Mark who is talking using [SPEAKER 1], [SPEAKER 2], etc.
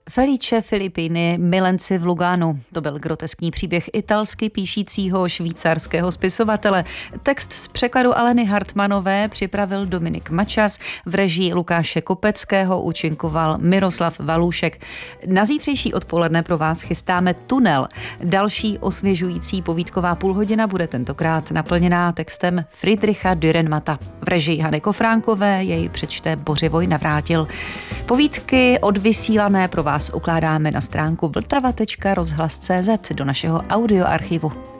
[SPEAKER 1] Felice Filippini, milenci v Luganu. To byl groteskní příběh italsky píšícího švýcarského spisovatele. Text z překladu Aleny Hartmanové připravil Dominik Mačas, v režii Lukáše Kopeckého účinkoval Miroslav Valůšek. Na zítřejší odpoledne pro vás chystáme Tunel. Další osvěžující povídková půlhodina bude tentokrát naplněná textem Friedricha Dürrenmatta. V režii Hany Kofránkové jej přečte Bořivoj Navrátil. Povídky odvysílané pro vás ukládáme na stránku vltava.rozhlas.cz do našeho audioarchivu.